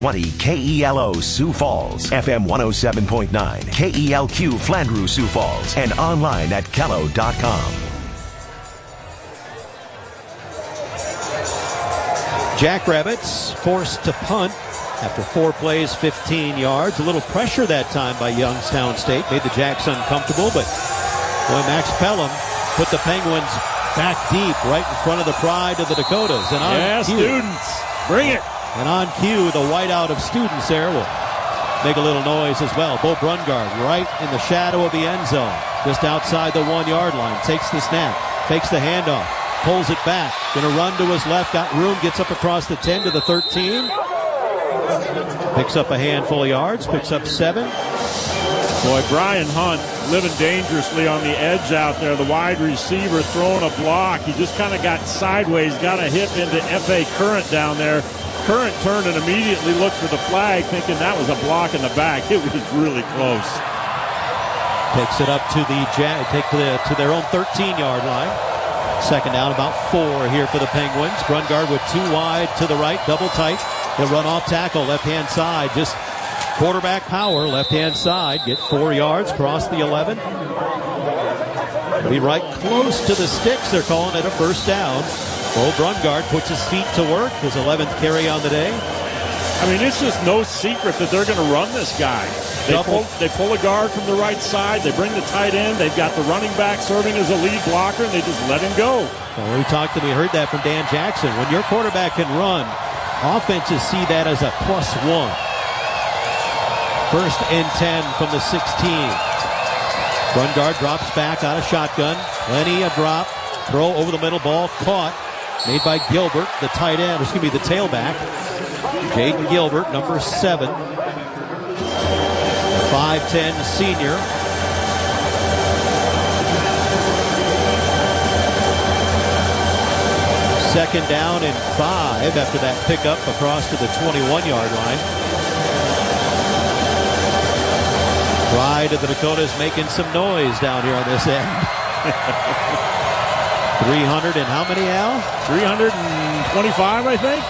20 KELO Sioux Falls, FM 107.9, KELQ Flandreau Sioux Falls, and online at kello.com. Jackrabbits forced to punt after 4 plays, 15 yards. A little pressure that time by Youngstown State made the Jacks uncomfortable, but boy, Max Pelham put the Penguins back deep right in front of the pride of the Dakotas. And on cue, students, bring it. And on cue, the whiteout of students there will make a little noise as well. Bo Brungard right in the shadow of the end zone, just outside the 1-yard line. Takes the snap, takes the handoff, pulls it back. Going to run to his left, got room, gets up across the 10 to the 13. Picks up a handful of yards, picks up 7. Boy, Brian Hunt living dangerously on the edge out there. The wide receiver throwing a block. He just kind of got sideways, got a hip into F.A. Current down there. Current turned and immediately looked for the flag, thinking that was a block in the back. It was really close. Takes it up to to their own 13-yard line. Second down, about 4 here for the Penguins. Brungard with 2 wide to the right, double tight. He'll run off tackle, left-hand side. Just quarterback power, left-hand side. Get 4 yards, cross the 11. Be right close to the sticks. They're calling it a first down. Bo Brungard puts his feet to work. His 11th carry on the day. I mean, it's just no secret that they're going to run this guy. They pull a guard from the right side. They bring the tight end. They've got the running back serving as a lead blocker, and they just let him go. Well, we heard that from Dan Jackson. When your quarterback can run, offenses see that as a +1. First and 10 from the 16. Brungard drops back out of shotgun. Lenny a drop. Throw over the middle, ball caught. Made by Gilbert, the tight end, the tailback. Jaden Gilbert, number 7. 5'10" senior. Second down and 5 after that pickup across to the 21-yard line. Pride of the Dakotas making some noise down here on this end. 300 and how many, Al? 325, I think.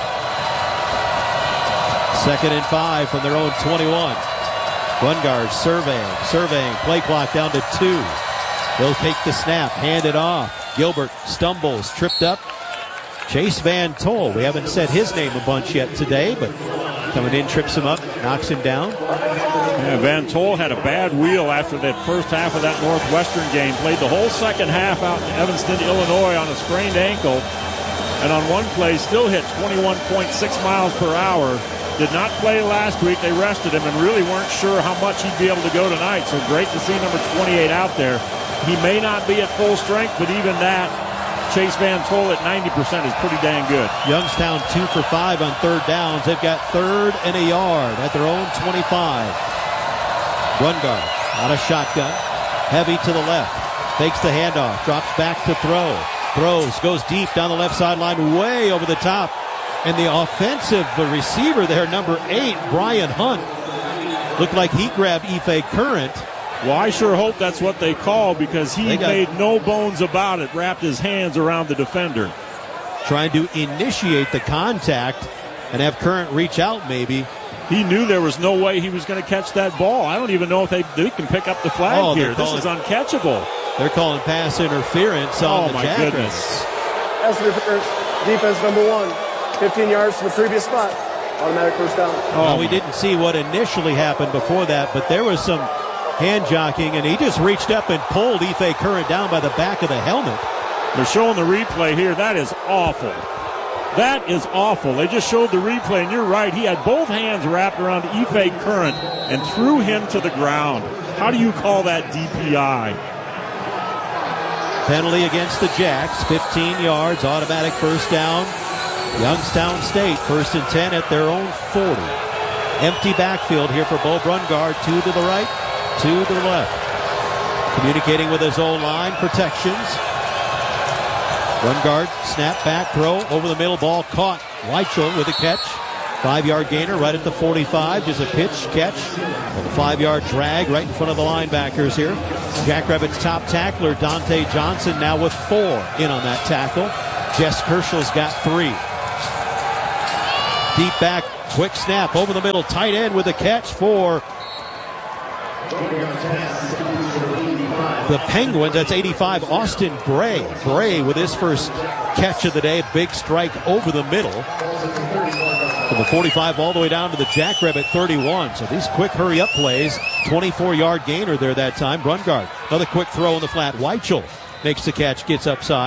Second and 5 from their own 21. Brungard surveying. Play clock down to 2. They'll take the snap, hand it off. Gilbert stumbles, tripped up. Chase Van Tol, we haven't said his name a bunch yet today, but coming in, trips him up, knocks him down. Yeah, Van Tol had a bad wheel after that first half of that Northwestern game. Played the whole second half out in Evanston, Illinois on a sprained ankle. And on one play still hit 21.6 miles per hour. Did not play last week. They rested him and really weren't sure how much he'd be able to go tonight. So great to see number 28 out there. He may not be at full strength, but even that, Chase Van Tol at 90% is pretty dang good. Youngstown 2 for 5 on third downs. They've got 3rd and a yard at their own 25. Brungard out of shotgun. Heavy to the left. Fakes the handoff. Drops back to throw. Throws. Goes deep down the left sideline. Way over the top. And the offensive receiver there, number 8, Brian Hunt, looked like he grabbed Ife Current. Well, I sure hope that's what they call, because he made no bones about it. Wrapped his hands around the defender. Trying to initiate the contact and have Current reach out maybe. He knew there was no way he was going to catch that ball. I don't even know if they can pick up the flag here. This is uncatchable. They're calling pass interference on the Jackrabbits. Goodness. Pass interference. Defense number 1. 15 yards from the previous spot. Automatic first down. Well, we didn't see what initially happened before that, but there was some hand jockeying, and he just reached up and pulled Ife Current down by the back of the helmet. They're showing the replay here. That is awful. That is awful. They just showed the replay, and you're right. He had both hands wrapped around Ife Current and threw him to the ground. How do you call that DPI? Penalty against the Jacks. 15 yards, automatic first down. Youngstown State, 1st and 10 at their own 40. Empty backfield here for Bo Brungard. 2 to the right, 2 to the left. Communicating with his own line, protections. Brungard, snap back, throw, over the middle, ball caught. Weichel with a catch. 5-yard gainer right at the 45. Just a pitch, catch. A 5-yard drag right in front of the linebackers here. Jackrabbits top tackler Dante Johnson now with 4 in on that tackle. Jess Kerschel's got 3. Deep back Quick snap over the middle. Tight end with a catch for the Penguins. That's 85, Austin Bray. Bray with his first catch of the day. Big strike over the middle. From the 45 all the way down to the Jackrabbit 31. So these quick hurry-up plays. 24-yard gainer there that time. Brungard. Another quick throw in the flat. Weichel makes the catch, gets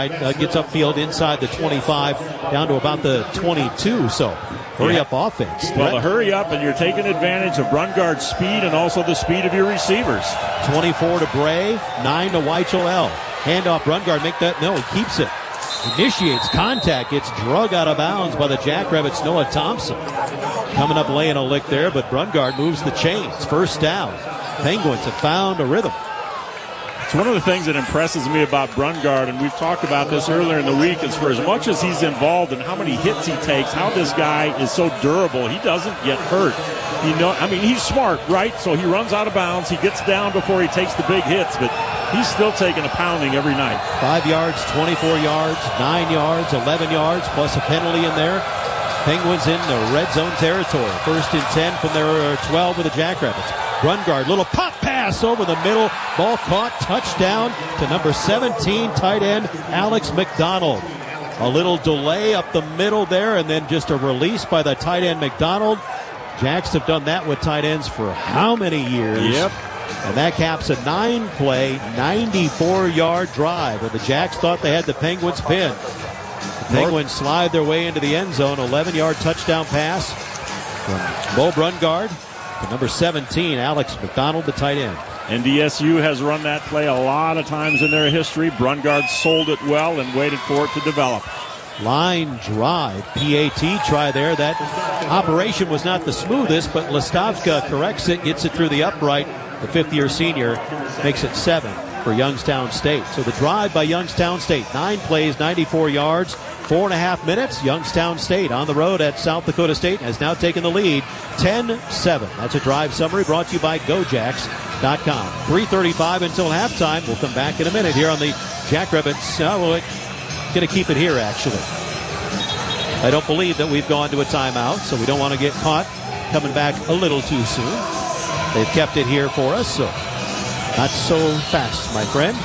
upfield inside the 25, down to about the 22. So hurry-up offense. Well, the hurry-up, and you're taking advantage of Brungard's speed and also the speed of your receivers. 24 to Bray, 9 to Weichel L. Handoff, Brungard, make that, no, he keeps it. Initiates contact, gets drug out of bounds by the Jackrabbits, Noah Thompson. Coming up laying a lick there, but Brungard moves the chains. First down. Penguins have found a rhythm. It's one of the things that impresses me about Brungard, and we've talked about this earlier in the week, is for as much as he's involved and how many hits he takes, how this guy is so durable. He doesn't get hurt. He's smart, right? So he runs out of bounds. He gets down before he takes the big hits, but he's still taking a pounding every night. 5 yards, 24 yards, 9 yards, 11 yards, plus a penalty in there. Penguins in the red zone territory. 1st and 10 from their 12 with the Jackrabbits. Brungard, little pop pass over the middle. Ball caught, touchdown to number 17, tight end Alex McDonald. A little delay up the middle there, and then just a release by the tight end McDonald. Jacks have done that with tight ends for how many years? Yep. And that caps a 9-play, 94-yard drive where the Jacks thought they had the Penguins pinned. The Penguins slide their way into the end zone. 11-yard touchdown pass from Bo Brungard to number 17, Alex McDonald, the tight end. NDSU has run that play a lot of times in their history. Brungard sold it well and waited for it to develop. Line drive, PAT try there. That operation was not the smoothest, but Lastovka corrects it, gets it through the upright. The fifth-year senior makes it 7 for Youngstown State. So the drive by Youngstown State, 9 plays, 94 yards, 4.5 minutes. Youngstown State on the road at South Dakota State has now taken the lead, 10-7. That's a drive summary brought to you by GoJacks.com. 3:35 until halftime. We'll come back in a minute here on the Jackrabbits. We're going to keep it here, actually. I don't believe that we've gone to a timeout, so we don't want to get caught coming back a little too soon. They've kept it here for us, so not so fast, my friend.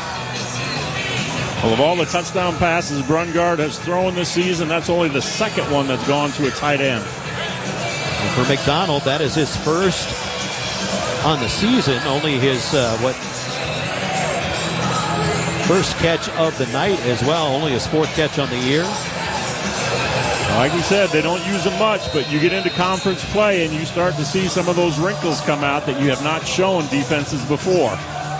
Well, of all the touchdown passes Brungard has thrown this season, that's only the second one that's gone to a tight end. And for McDonald, that is his first on the season, only his, first catch of the night as well, only his 4th catch on the year. Like we said, they don't use them much, but you get into conference play and you start to see some of those wrinkles come out that you have not shown defenses before.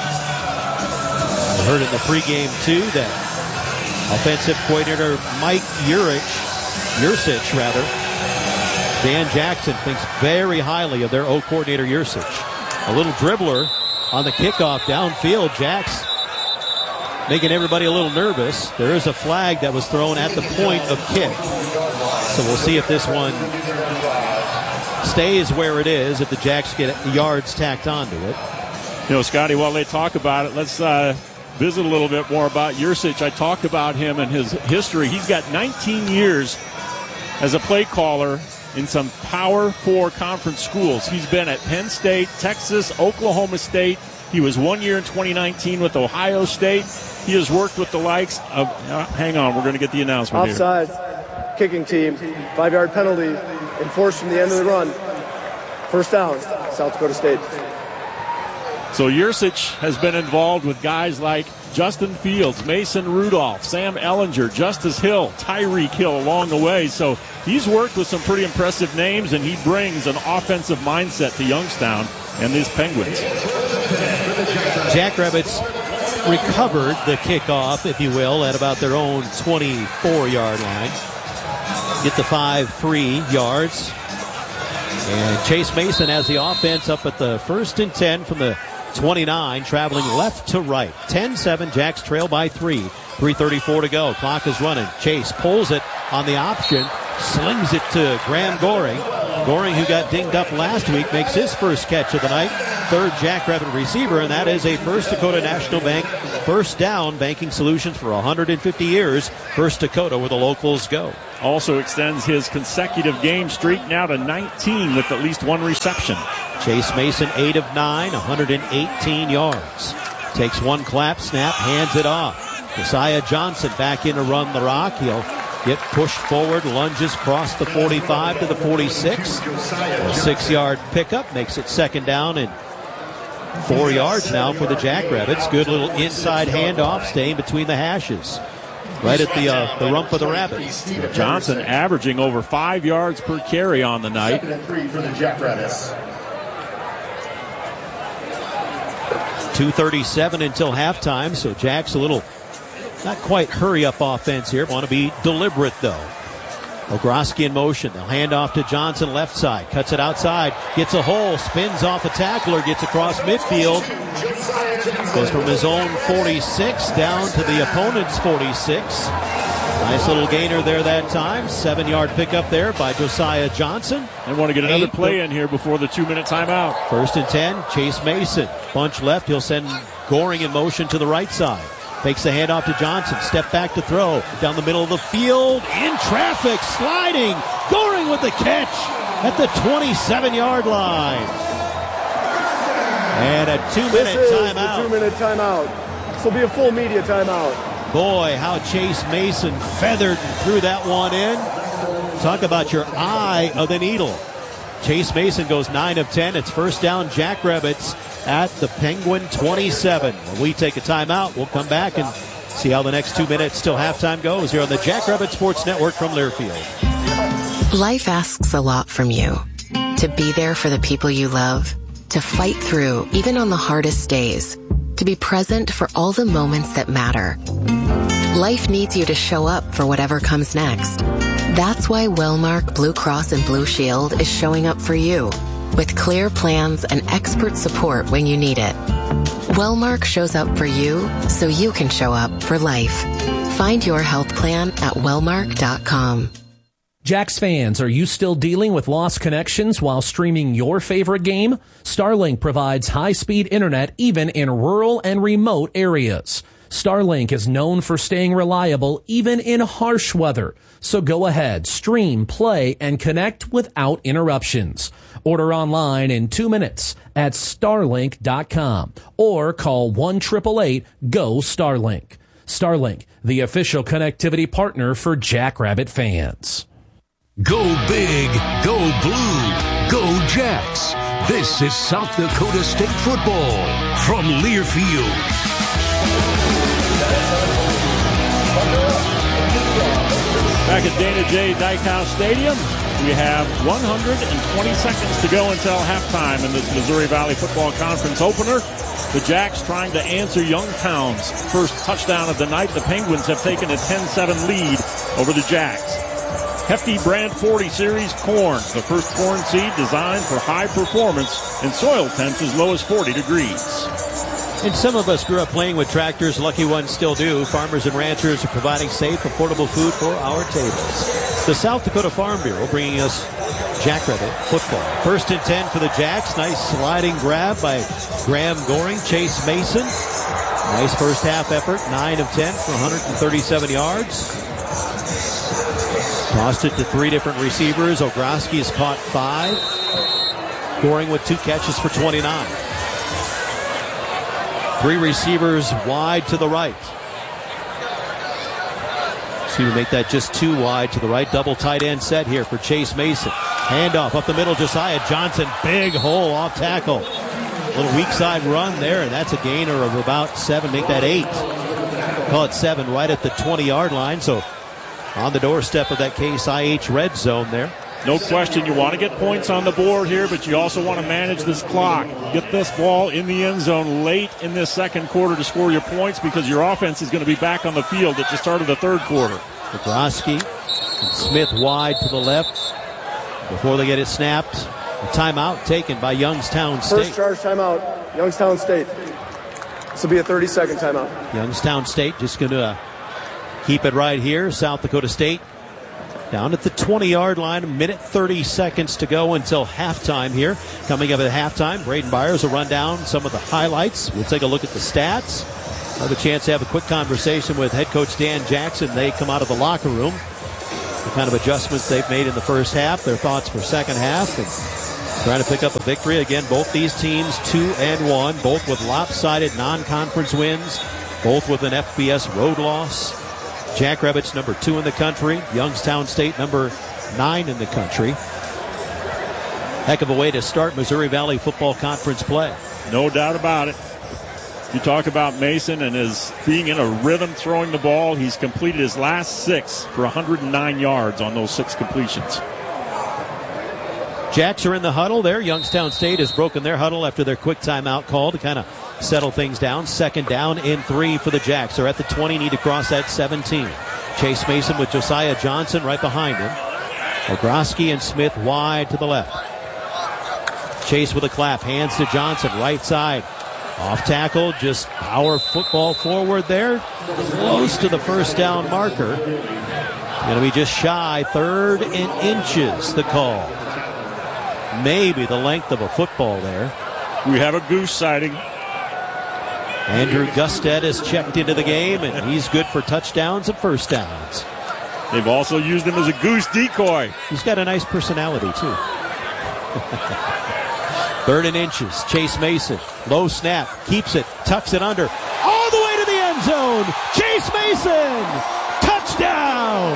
I heard in the pregame, too, that offensive coordinator Mike Yurcich, Dan Jackson thinks very highly of their O coordinator Yurcich. A little dribbler on the kickoff downfield. Jacks making everybody a little nervous. There is a flag that was thrown at the point of kick. So we'll see if this one stays where it is, if the Jacks get yards tacked onto it. You know, Scotty, while they talk about it, let's visit a little bit more about Yurcich. I talked about him and his history. He's got 19 years as a play caller in some Power 4 conference schools. He's been at Penn State, Texas, Oklahoma State. He was 1 year in 2019 with Ohio State. He has worked with the likes of, hang on, we're going to get the announcement here. Offside, kicking team, 5-yard penalty, enforced from the end of the run. First down, South Dakota State. So Yurcich has been involved with guys like Justin Fields, Mason Rudolph, Sam Ellinger, Justice Hill, Tyreek Hill along the way. So he's worked with some pretty impressive names, and he brings an offensive mindset to Youngstown and these Penguins. Jackrabbits recovered the kickoff, if you will, at about their own 24-yard line. Get the 5 free yards. And Chase Mason has the offense up at the 1st and 10 from the 29, traveling left to right. 10-7, Jacks trail by 3. 3:34 to go. Clock is running. Chase pulls it on the option, slings it to Graham Goring. Goring, who got dinged up last week, makes his first catch of the night third Jackrabbit receiver, and that is a First Dakota National Bank first down banking solutions for 150 years. First Dakota, where the locals go. Also extends his consecutive game streak now to 19 with at least one reception. Chase Mason, 8 of 9, 118 yards. Takes one clap, snap, hands it off. Josiah Johnson back in to run the rock. He'll get pushed forward, lunges across the 45 to the 46. A 6-yard pickup makes it second down and 4 yards now for the Jackrabbits. Good little inside handoff, staying between the hashes. Right at the rump of the Rabbits. Johnson averaging over 5 yards per carry on the night. 2nd and 3 for the Jackrabbits. 2:37 until halftime, so Jack's a little not quite hurry-up offense here. Want to be deliberate, though. Ogroski in motion. They'll hand off to Johnson, left side. Cuts it outside. Gets a hole. Spins off a tackler. Gets across midfield. Goes from his own 46 down to the opponent's 46. Nice little gainer there that time. 7-yard pickup there by Josiah Johnson. They want to get another play in here before the 2-minute timeout. 1st and 10. Chase Mason. Bunch left. He'll send Goring in motion to the right side. Takes the handoff to Johnson. Step back to throw. Down the middle of the field. In traffic. Sliding. Goring with the catch at the 27-yard line. And a 2-minute timeout. This is the 2-minute timeout. This will be a full media timeout. Boy, how Chase Mason feathered and threw that one in. Talk about your eye of the needle. Chase Mason goes 9 of 10. It's first down Jackrabbits at the Penguin 27. When we take a timeout, we'll come back and see how the next 2 minutes till halftime goes here on the Jackrabbit Sports Network from Learfield. Life asks a lot from you. To be there for the people you love. To fight through, even on the hardest days. To be present for all the moments that matter. Life needs you to show up for whatever comes next. That's why Wellmark Blue Cross and Blue Shield is showing up for you, with clear plans and expert support when you need it. Wellmark shows up for you so you can show up for life. Find your health plan at wellmark.com. Jacks fans, are you still dealing with lost connections while streaming your favorite game? Starlink provides high-speed internet even in rural and remote areas. Starlink is known for staying reliable even in harsh weather. So go ahead, stream, play, and connect without interruptions. Order online in 2 minutes at starlink.com or call 1-888-GO-STARLINK. Starlink, the official connectivity partner for Jackrabbit fans. Go big, go blue, go Jacks. This is South Dakota State football from Learfield. Back at Dana J. Dykhouse Stadium, we have 120 seconds to go until halftime in this Missouri Valley Football Conference opener. The Jacks trying to answer Youngstown's first touchdown of the night. The Penguins have taken a 10-7 lead over the Jacks. Hefty Brand 40 Series corn, the first corn seed designed for high performance in soil temps as low as 40 degrees. And some of us grew up playing with tractors. Lucky ones still do. Farmers and ranchers are providing safe, affordable food for our tables. The South Dakota Farm Bureau bringing us Jackrabbit football. 1st and 10 for the Jacks. Nice sliding grab by Graham Goring. Chase Mason. Nice first half effort. 9 of 10 for 137 yards. Tossed it to 3 different receivers. Ogroski has caught 5. Goring with 2 catches for 29. 3 receivers wide to the right. See, we make that just 2 wide to the right. Double tight end set here for Chase Mason. Handoff up the middle. Josiah Johnson. Big hole off tackle. Little weak side run there, and that's a gainer of about 7. Make that 8. Call it 7 right at the 20-yard line. So on the doorstep of that Case IH red zone there. No question, you want to get points on the board here, but you also want to manage this clock. Get this ball in the end zone late in this second quarter to score your points because your offense is going to be back on the field at the start of the third quarter. Ogroski and Smith wide to the left before they get it snapped. A timeout taken by Youngstown State. First charge timeout, Youngstown State. This will be a 30-second timeout. Youngstown State just going to keep it right here. South Dakota State down at the 20-yard line. 1:30 to go until halftime here. Coming up at halftime, Braden Byers will run down some of the highlights. We'll take a look at the stats. Have a chance to have a quick conversation with head coach Dan Jackson. They come out of the locker room. The kind of adjustments they've made in the first half, their thoughts for second half, and trying to pick up a victory. Again, both these teams 2-1, both with lopsided non-conference wins, both with an FBS road loss. Jackrabbits number 2 in the country, Youngstown State number 9 in the country. Heck of a way to start Missouri Valley Football Conference play. No doubt about it. You talk about Mason and his being in a rhythm throwing the ball. He's completed his last 6 for 109 yards on those 6 completions. Jacks are in the huddle there. Youngstown State has broken their huddle after their quick timeout call to kind of settle things down. 2nd down and 3 for the Jacks. They're at the 20, need to cross that 17. Chase Mason with Josiah Johnson right behind him. Ogroski and Smith wide to the left. Chase with a clap, hands to Johnson, right side. Off tackle, just power football forward there. Close to the first down marker. Going to be just shy, 3rd and inches, the call. Maybe the length of a football there. We have a goose sighting. Andrew Gusted is checked into the game, and he's good for touchdowns and first downs. They've also used him as a goose decoy. He's got a nice personality, too. 3rd and inches. Chase Mason. Low snap. Keeps it. Tucks it under. All the way to the end zone. Chase Mason. Touchdown.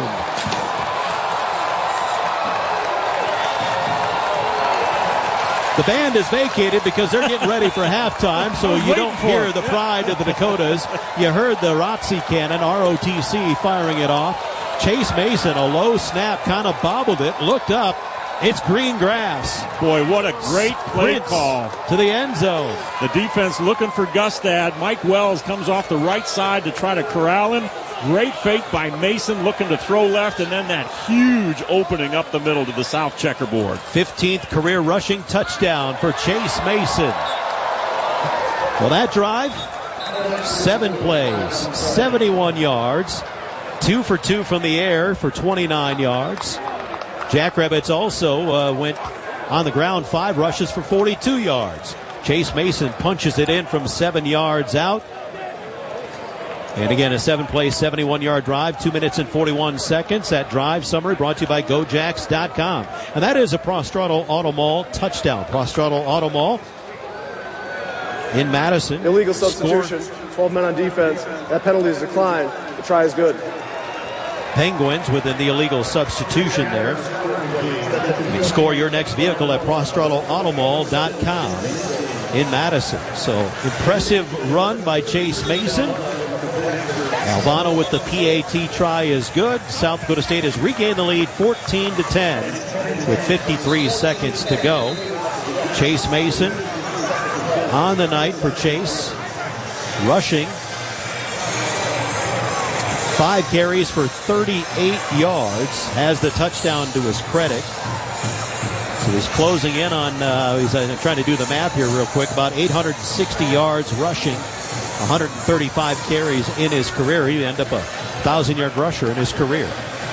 The band is vacated because they're getting ready for halftime, so you don't hear the pride of the Dakotas. You heard the ROTC cannon, ROTC, firing it off. Chase Mason, a low snap, kind of bobbled it, looked up. It's green grass. Boy, what a great play call. To the end zone. The defense looking for Gustad. Mike Wells comes off the right side to try to corral him. Great fake by Mason, looking to throw left, and then that huge opening up the middle to the south checkerboard. 15th career rushing touchdown for Chase Mason. Well, that drive, 7 plays, 71 yards, 2 for 2 from the air for 29 yards. Jackrabbits also went on the ground, 5 rushes for 42 yards. Chase Mason punches it in from 7 yards out. And again, a 7-play, 71-yard drive, 2 minutes and 41 seconds. That drive summary brought to you by GoJacks.com. And that is a Prostrato Auto Mall touchdown. Prostrato Auto Mall in Madison. Illegal substitution, 12 men on defense. That penalty is declined. The try is good. Penguins within the illegal substitution there. You can score your next vehicle at ProstratoAutomall.com in Madison. So impressive run by Chase Mason. Albano with the PAT try is good. South Dakota State has regained the lead 14-10 with 53 seconds to go. Chase Mason on the night for Chase. Rushing. 5 carries for 38 yards. Has the touchdown to his credit. So he's closing in on, he's trying to do the math here real quick, about 860 yards rushing. 135 carries in his career. He ended up a 1,000-yard rusher in his career.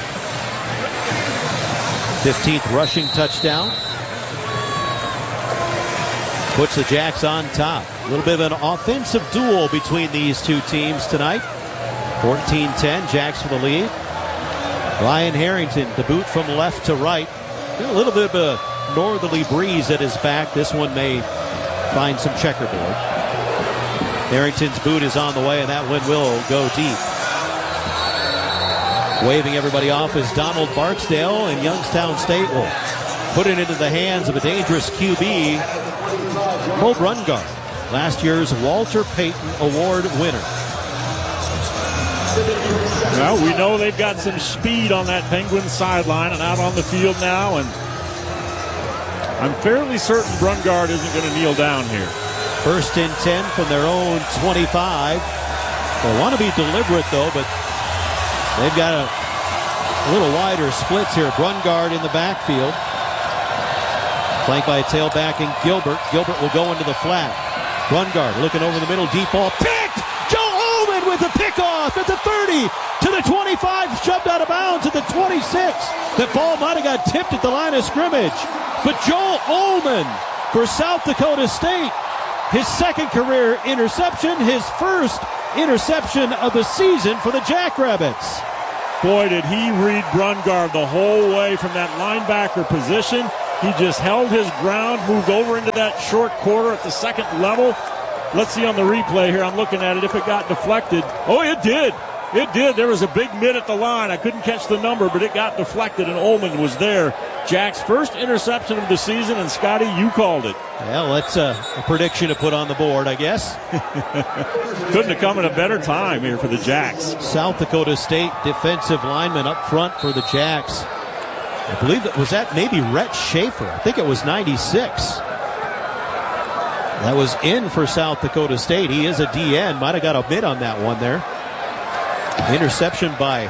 15th rushing touchdown. Puts the Jacks on top. A little bit of an offensive duel between these two teams tonight. 14-10, Jacks for the lead. Ryan Harrington, the boot from left to right. A little bit of a northerly breeze at his back. This one may find some checkerboard. Harrington's boot is on the way, and that one will go deep. Waving everybody off is Donald Barksdale, and Youngstown State will put it into the hands of a dangerous QB, Mo Brungard, last year's Walter Payton Award winner. Well, we know they've got some speed on that Penguins sideline and out on the field now, and I'm fairly certain Brungard isn't going to kneel down here. 1st and 10 from their own 25. They want to be deliberate, though, but they've got a little wider splits here. Brungard in the backfield. Flanked by a tailback in Gilbert. Gilbert will go into the flat. Brungard looking over the middle. Deep ball. Picked! Joe Ullman with a pick kickoff at the 30, to the 25, shoved out of bounds at the 26. The ball might have got tipped at the line of scrimmage. But Joel Ullman for South Dakota State, his second career interception, his first interception of the season for the Jackrabbits. Boy, did he read Brungard the whole way from that linebacker position. He just held his ground, moved over into that short quarter at the second level. Let's see on the replay here. I'm looking at it if it got deflected. Oh, it did. It did. There was a big mid at the line. I couldn't catch the number, but it got deflected, and Ullman was there. Jack's first interception of the season, and Scotty, you called it. Well, that's a prediction to put on the board, I guess. Couldn't have come at a better time here for the Jacks. South Dakota State defensive lineman up front for the Jacks. I believe was that maybe Rhett Schaefer. I think it was 96. That was in for South Dakota State. He is a DN. Might have got a bit on that one there. Interception by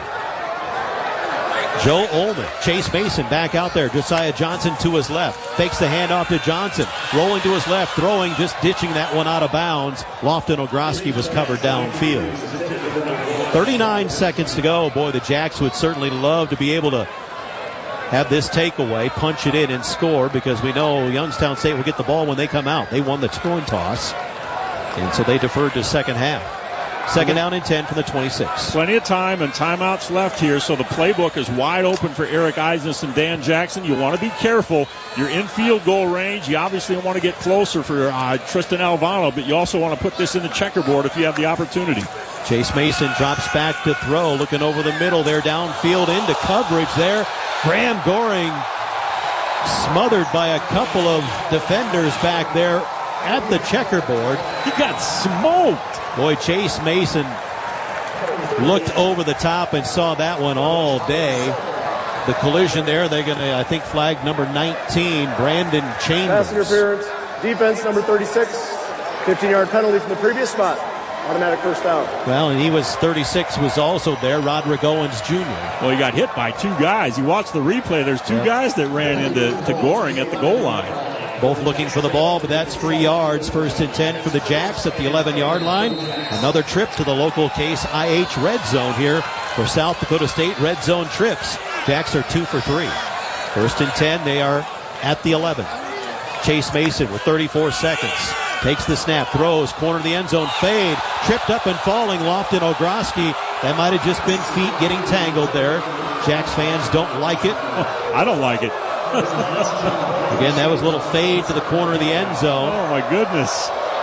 Joe Ullman. Chase Mason back out there. Josiah Johnson to his left. Fakes the handoff to Johnson. Rolling to his left. Throwing, just ditching that one out of bounds. Lofton Ogroski was covered downfield. 39 seconds to go. Boy, the Jacks would certainly love to be able to have this takeaway, punch it in, and score, because we know Youngstown State will get the ball when they come out. They won the coin toss, and so they deferred to second half. Second down and 10 from the 26. Plenty of time and timeouts left here, so the playbook is wide open for Eric Eisness and Dan Jackson. You want to be careful. You're in field goal range. You obviously want to get closer for Tristan Alvano, but you also want to put this in the checkerboard if you have the opportunity. Chase Mason drops back to throw, looking over the middle there, downfield into coverage there. Graham Goring smothered by a couple of defenders back there at the checkerboard. He got smoked. Boy, Chase Mason looked over the top and saw that one all day. The collision there, they're going to, I think, flag number 19, Brandon Chambers. Pass interference, defense number 36, 15-yard penalty from the previous spot. Automatic first down. Well, and he was 36, was also there, Roderick Owens Jr. Well, he got hit by two guys. You watch the replay, there's two guys that ran into Goring at the goal line. Both looking for the ball, but that's 3 yards. First and 10 for the Jacks at the 11-yard line. Another trip to the local Case IH red zone here for South Dakota State red zone trips. Jacks are 2 for 3. First and 10, they are at the 11. Chase Mason with 34 seconds. Takes the snap, throws, corner of the end zone, fade, tripped up and falling, Lofton Ogroski. That might have just been feet getting tangled there. Jacks fans don't like it. I don't like it. Again, that was a little fade to the corner of the end zone. Oh, my goodness.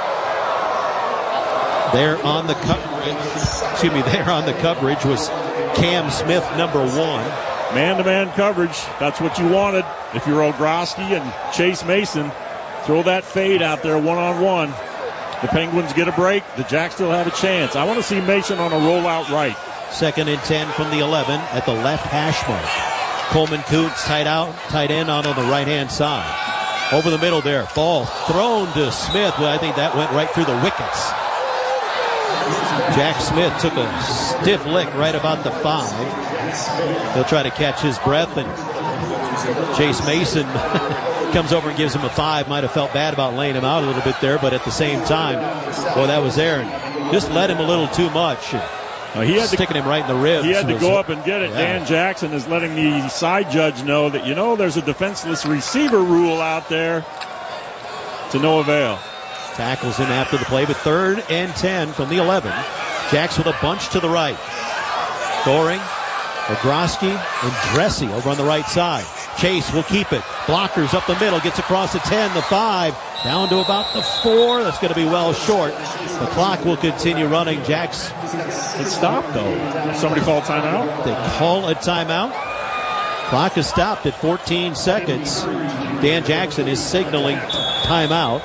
There on the coverage was Cam Smith, number 1. Man-to-man coverage. That's what you wanted. If you're Ogroski and Chase Mason, throw that fade out there one-on-one. The Penguins get a break. The Jacks still have a chance. I want to see Mason on a rollout right. Second and 10 from the 11 at the left hash mark. Coleman Kuntz tight end out on the right-hand side. Over the middle there. Ball thrown to Smith. Well, I think that went right through the wickets. Jack Smith took a stiff lick right about the 5. He'll try to catch his breath, and Chase Mason comes over and gives him a 5. Might have felt bad about laying him out a little bit there, but at the same time, boy, that was there. And just led him a little too much. He had sticking him right in the ribs. He had to go up and get it. Yeah. Dan Jackson is letting the side judge know that, there's a defenseless receiver rule out there, to no avail. Tackles him after the play, but third and 10 from the 11. Jacks with a bunch to the right. Goring, Ogroski, and Dressy over on the right side. Chase will keep it. Blockers up the middle, gets across the 10, the 5, down to about the 4. That's going to be well short. The clock will continue running. Jacks. It stopped, though. Somebody call timeout? They call a timeout. Clock is stopped at 14 seconds. Dan Jackson is signaling timeout.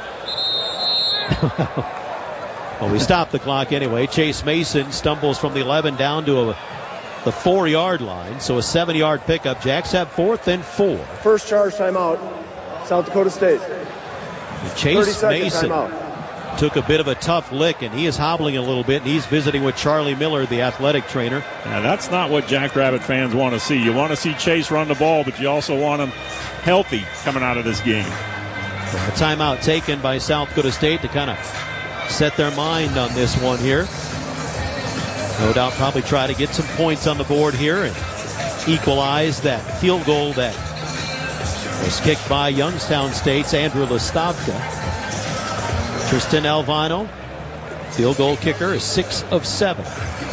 Well, we stopped the clock anyway. Chase Mason stumbles from the 11 down to the 4-yard line, so a 7-yard pickup. Jacks have 4th and 4. First charge timeout, South Dakota State. And Chase Mason took a bit of a tough lick, and he is hobbling a little bit, and he's visiting with Charlie Miller, the athletic trainer. Yeah, that's not what Jackrabbit fans want to see. You want to see Chase run the ball, but you also want him healthy coming out of this game. A timeout taken by South Dakota State to kind of set their mind on this one here. No doubt probably try to get some points on the board here and equalize that field goal that was kicked by Youngstown State's Andrew Lestavka. Tristan Alvano, field goal kicker, is 6 of 7.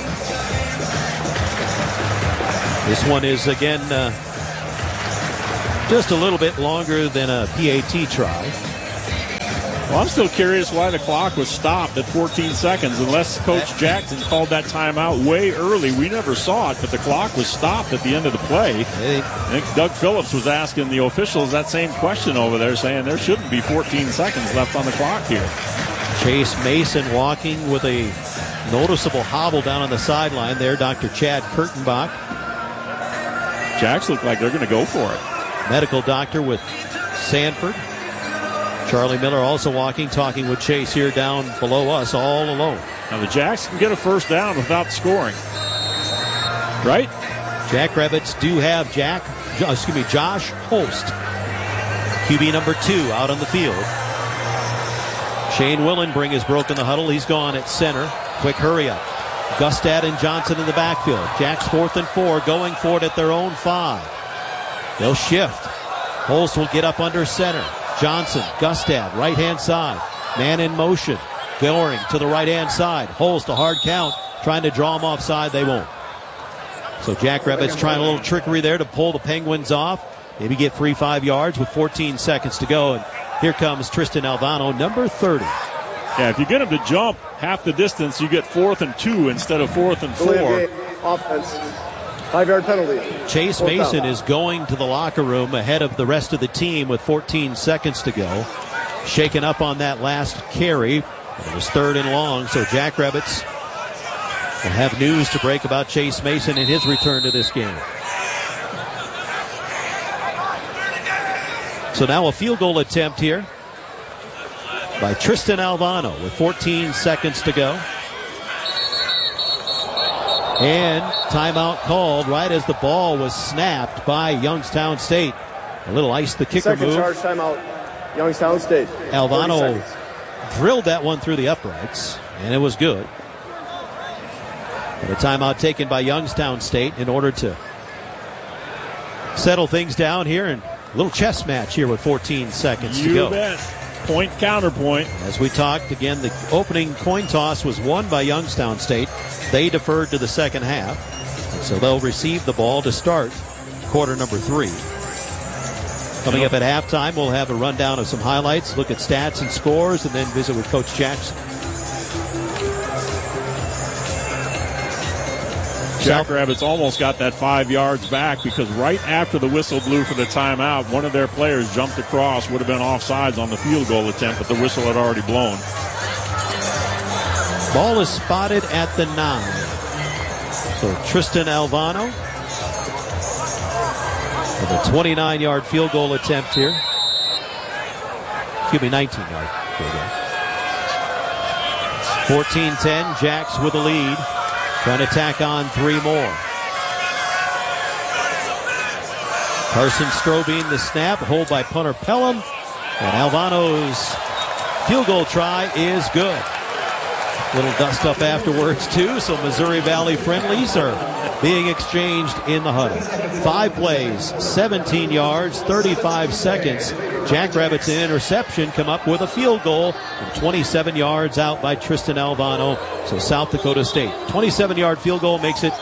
This one is, again, just a little bit longer than a PAT try. Well, I'm still curious why the clock was stopped at 14 seconds. Unless Coach Jackson called that timeout way early. We never saw it, but the clock was stopped at the end of the play. I think Doug Phillips was asking the officials that same question over there, saying there shouldn't be 14 seconds left on the clock here. Chase Mason walking with a noticeable hobble down on the sideline there. Dr. Chad Kurtenbach. Jacks look like they're going to go for it. Medical doctor with Sanford. Charlie Miller also walking, talking with Chase here down below us, all alone. Now the Jacks can get a first down without scoring. Right? Jackrabbits do have Josh Holst, QB number 2, out on the field. Shane Willenbring has broken the huddle. He's gone at center. Quick hurry up. Gustad and Johnson in the backfield. Jacks 4th and 4, going for it at their own 5. They'll shift. Holst will get up under center. Johnson, Gustad, right-hand side. Man in motion. Goring to the right-hand side. Holst, a hard count. Trying to draw him offside. They won't. So Jackrabbits trying a little trickery there to pull the Penguins off. Maybe get free 5 yards with 14 seconds to go. And here comes Tristan Alvano, number 30. Yeah, if you get him to jump half the distance, you get 4th and 2 instead of 4th and 4. Offense. 5-yard penalty. Chase Mason is going to the locker room ahead of the rest of the team with 14 seconds to go. Shaken up on that last carry. It was 3rd and long, so Jackrabbits will have news to break about Chase Mason and his return to this game. So now a field goal attempt here by Tristan Alvano with 14 seconds to go. And timeout called right as the ball was snapped by Youngstown State. A little ice the kicker Second move. charge timeout, Youngstown State. Alvano drilled that one through the uprights, and it was good. But a timeout taken by Youngstown State in order to settle things down here. And a little chess match here with 14 seconds to go. You bet. Point, counterpoint. As we talked, again, the opening coin toss was won by Youngstown State. They deferred to the second half. And so they'll receive the ball to start quarter number 3. Coming up at halftime, we'll have a rundown of some highlights, look at stats and scores, and then visit with Coach Jackson. Jackrabbits almost got that 5 yards back because right after the whistle blew for the timeout, one of their players jumped across, would have been offsides on the field goal attempt, but the whistle had already blown. Ball is spotted at the 9. So Tristan Alvano with a 29-yard field goal attempt here. Excuse me, 19-yard field goal. 14-10, Jacks with a lead. Trying to tack on 3 more. Carson Strobing the snap, hold by punter Pelham. And Alvano's field goal try is good. Little dust up afterwards too, so Missouri Valley friendlies are being exchanged in the huddle. 5 plays, 17 yards, 35 seconds. Jackrabbits an interception come up with a field goal and 27 yards out by Tristan Alvano. So South Dakota State. 27-yard field goal makes it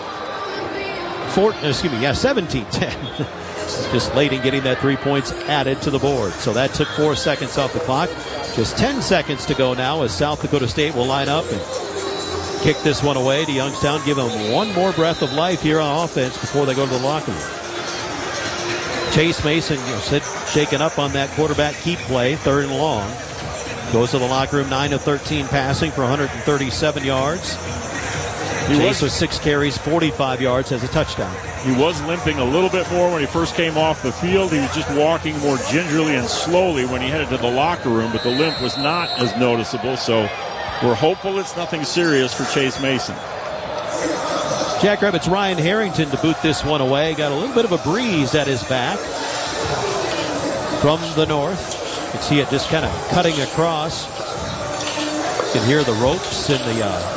17-10. Just late in getting that 3 points added to the board. So that took 4 seconds off the clock. Just 10 seconds to go now as South Dakota State will line up and kick this one away to Youngstown. Give them one more breath of life here on offense before they go to the locker room. Chase Mason shaken up on that quarterback keep play, 3rd and long. Goes to the locker room, 9 of 13 passing for 137 yards. Chase with 6 carries, 45 yards, has a touchdown. He was limping a little bit more when he first came off the field. He was just walking more gingerly and slowly when he headed to the locker room, but the limp was not as noticeable, so we're hopeful it's nothing serious for Chase Mason. Jackrabbits Ryan Harrington to boot this one away. Got a little bit of a breeze at his back from the north. You can see it just kind of cutting across. You can hear the ropes and the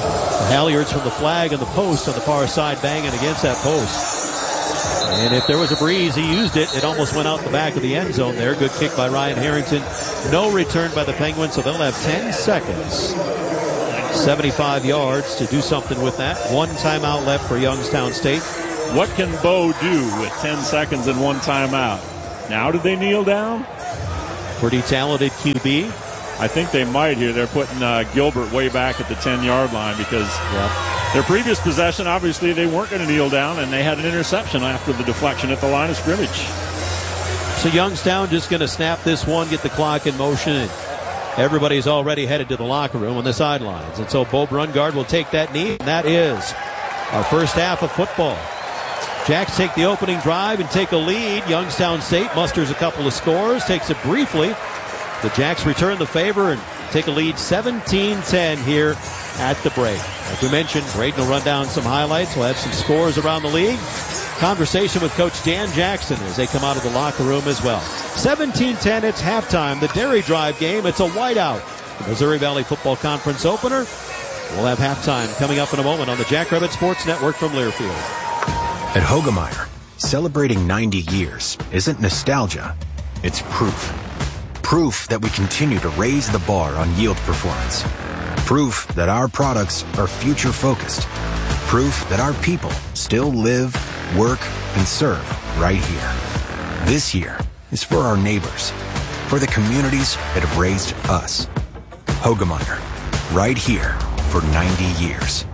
Halyards from the flag and the post on the far side banging against that post. And if there was a breeze, he used it. It almost went out the back of the end zone there. Good kick by Ryan Harrington. No return by the Penguins, so they'll have 10 seconds. 75 yards to do something with that. One timeout left for Youngstown State. What can Bo do with 10 seconds and one timeout? Now did they kneel down? Pretty talented QB. I think they might here. They're putting Gilbert way back at the 10-yard line because their previous possession, obviously, they weren't going to kneel down, and they had an interception after the deflection at the line of scrimmage. So Youngstown just going to snap this one, get the clock in motion, and everybody's already headed to the locker room on the sidelines. And so Bo Brungard will take that knee, and that is our first half of football. Jacks take the opening drive and take a lead. Youngstown State musters a couple of scores, takes it briefly. The Jacks return the favor and take a lead 17-10 here at the break. Like we mentioned, Braden will run down some highlights. We'll have some scores around the league. Conversation with Coach Dan Jackson as they come out of the locker room as well. 17-10, it's halftime. The Dairy Drive game, it's a whiteout. The Missouri Valley Football Conference opener. We'll have halftime coming up in a moment on the Jackrabbit Sports Network from Learfield. At Hoegemeyer, celebrating 90 years isn't nostalgia, it's proof. Proof that we continue to raise the bar on yield performance. Proof that our products are future-focused. Proof that our people still live, work, and serve right here. This year is for our neighbors, for the communities that have raised us. Hoegemeyer, right here for 90 years.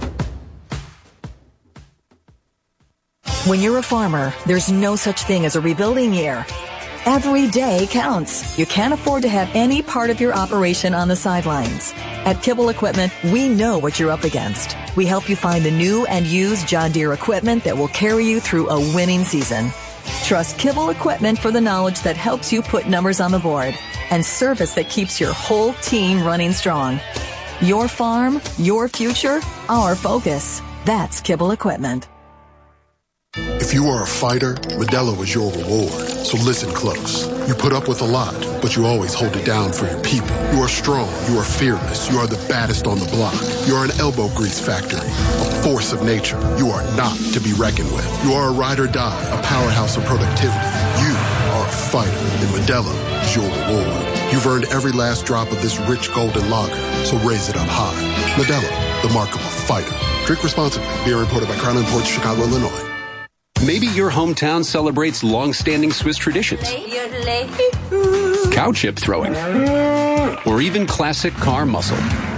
When you're a farmer, there's no such thing as a rebuilding year. Every day counts. You can't afford to have any part of your operation on the sidelines. At Kibble Equipment, we know what you're up against. We help you find the new and used John Deere equipment that will carry you through a winning season. Trust Kibble Equipment for the knowledge that helps you put numbers on the board and service that keeps your whole team running strong. Your farm, your future, our focus. That's Kibble Equipment. If you are a fighter, Modelo is your reward. So listen close. You put up with a lot, but you always hold it down for your people. You are strong. You are fearless. You are the baddest on the block. You are an elbow grease factory, a force of nature. You are not to be reckoned with. You are a ride or die, a powerhouse of productivity. You are a fighter, and Modelo is your reward. You've earned every last drop of this rich golden lager, so raise it up high. Modelo, the mark of a fighter. Drink responsibly. Beer imported by Crown Imports, Chicago, Illinois. Maybe your hometown celebrates long-standing Swiss traditions. Cow chip throwing. Or even classic car muscle.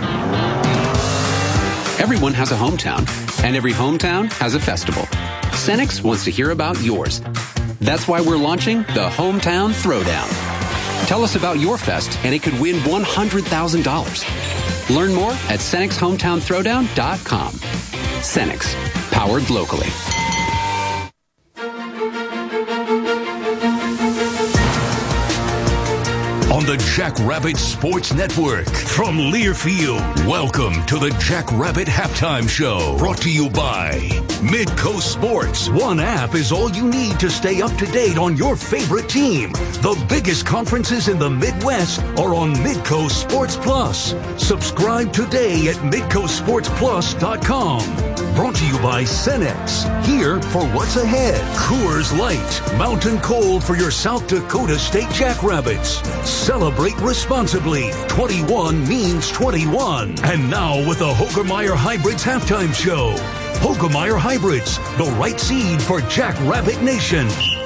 Everyone has a hometown, and every hometown has a festival. Cenex wants to hear about yours. That's why we're launching the Hometown Throwdown. Tell us about your fest, and it could win $100,000. Learn more at CenexHometownThrowdown.com. Cenex, powered locally. On the Jackrabbit Sports Network from Learfield, welcome to the Jackrabbit Halftime Show, brought to you by Midcoast Sports. One app is all you need to stay up to date on your favorite team. The biggest conferences in the Midwest are on Midcoast Sports Plus. Subscribe today at MidcoastSportsPlus.com. Brought to you by Cenex. Here for what's ahead. Coors Light, mountain cold for your South Dakota State Jackrabbits. Celebrate responsibly. 21 means 21. And now with the Hoegemeyer Hybrids Halftime Show. Hoegemeyer Hybrids, the right seed for Jackrabbit Nation.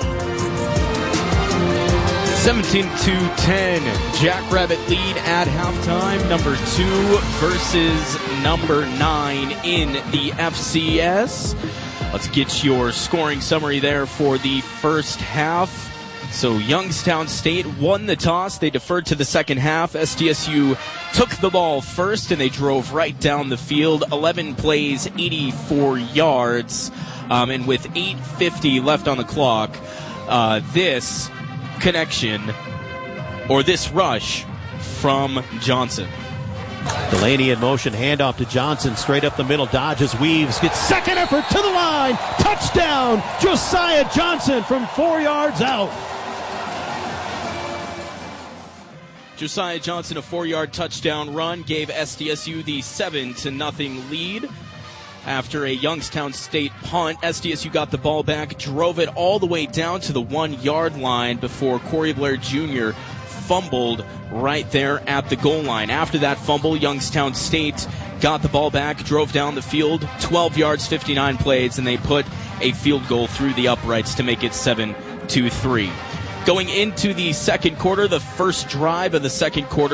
17-10, Jackrabbit lead at halftime. Number 2 versus number 9 in the FCS. Let's get your scoring summary there for the first half. So Youngstown State won the toss. They deferred to the second half. SDSU took the ball first, and they drove right down the field. 11 plays, 84 yards. And with 8:50 left on the clock, this connection, or this rush from Johnson. Delaney in motion, handoff to Johnson, straight up the middle, dodges, weaves, gets second effort to the line, touchdown, Josiah Johnson from 4 yards out. Josiah Johnson, a 4-yard touchdown run, gave SDSU the 7-0 lead. After a Youngstown State punt, SDSU got the ball back, drove it all the way down to the 1-yard line before Corey Blair Jr. fumbled right there at the goal line. After that fumble, Youngstown State got the ball back, drove down the field, 12 yards, 59 plays, and they put a field goal through the uprights to make it 7-3. Going into the second quarter, the first drive of the second quarter